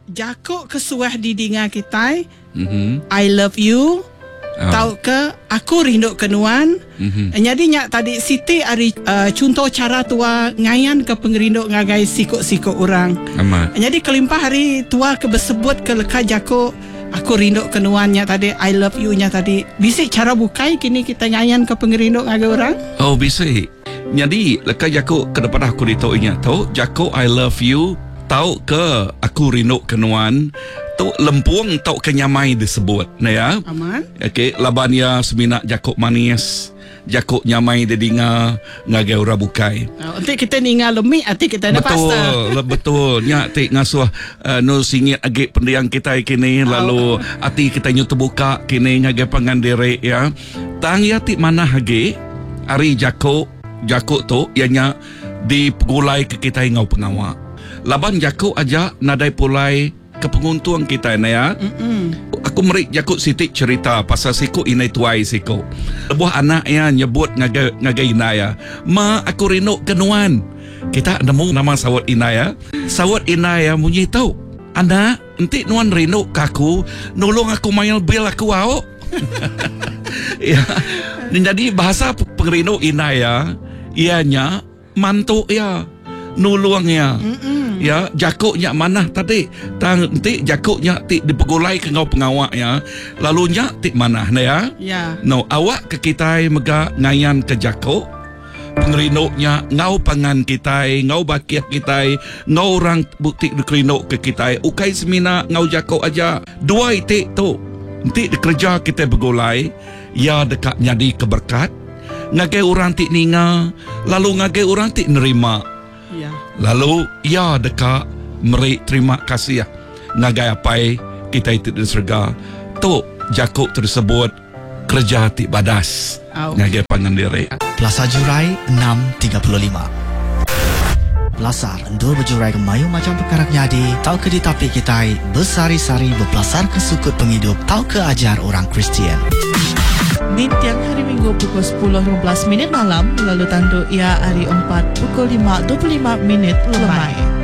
Jakok kesuah di dinga kita. I love you. Tahu ke aku rindu kenuan. Jadi nyak tadi Siti ari contoh cara tua ngayan ke pengerindu ngagai sikok-sikok orang. Jadi kelimpah hari tua ke bersebut ke leka Jakok aku rindu kenuannya tadi I love you nya tadi. Bisa cara bukai kini kita ngayan ke pengerindu ngagai orang? Oh bisa. Jadi leka Jakok ke depan aku ditoinya tahu Jakok I love you. Tahu ke aku rindu kenuan tu lempuang tahu kenyamai disebut nah ya. Aman. Okey labannya seminak Jakok manis Jakok nyamai dedinga ngagai ora bukai. Nanti kita ningal lemik hati kita ada pasta. Betul nya tik ngasuh no singit age pendiang kita kini lalu hati kita nyu terbuka kini ngagai pangan dere ya. Tang ya tik mana hage ari Jakok tu ianya dipegulai ke kita ngau pengawak. Laban Jakok aja nadai pulai ke penguntuang kita na ya. Aku merik Jakok sitik cerita pasal siko inai tuai siko. Lebuh anak ya nyebut ngagai inaya. Ma aku rindu kenuan. Kita nemu nama sawat inaya. Sawat inaya munyi tahu. Anak, enti nuan rindu kaku, nolong aku main bil aku awak. Ya. Jadi bahasa pengrindu inaya ianya mantu ya. Nuluangnya ya Jakoknya mana tadi nanti Jakoknya ti dipegulai ke ngau pengawak ya lalu nya ti mana nah ya no awak ke kita mega ngayan ke Jakok pengerindoknya ngau pangan kita ngau bakiak kita ngau orang bukti dikerindok ke kita ukai semina ngau Jakok aja dua ti tu nanti dikerja kita begulai ya dekat nyadi keberkat ngagai orang ti ninga lalu ngagai orang ti nerima. Ya. Lalu ya dekat meri terima kasih ya ngagai apai kita itu diserga tu Jakok tersebut kerja ti badas ngagai pangan diri. Plaza Jurai 6.35 Belasar endur berjurai ke mayu macam perkara nyadi tau ke di tapi kita bersari-sari berpelasar ke sukut penghidup tau ke ajar orang Kristian. Di tiang hari Minggu pukul 10.15 malam lalu tanduk ia hari 4 pukul 5.25 lemai.